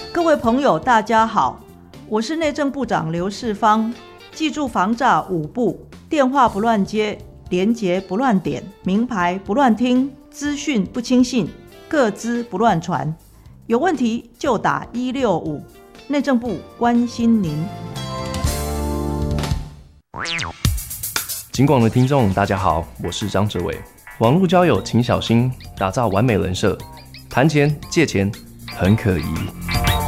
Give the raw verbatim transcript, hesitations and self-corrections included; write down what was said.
各位朋友大家好，我是内政部长刘世芳。记住防诈五步：电话不乱接，连结不乱点，名牌不乱听，资讯不轻信，个资不乱传。有问题就打一六五，内政部关心您。 警广的听众大家好，我是张哲伟。网络交友请小心，打造完美人设，谈钱借钱很可疑。